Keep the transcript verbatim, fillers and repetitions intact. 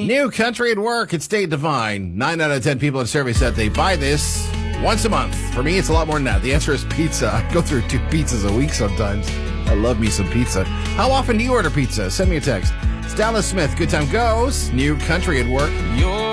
New Country at Work. It's Date Divine. Nine out of ten people in survey said they buy this once a month. For me, it's a lot more than that. The answer is pizza. I go through two pizzas a week sometimes. I love me some pizza. How often do you order pizza? Send me a text. It's Dallas Smith. Good time goes. New Country at Work. You're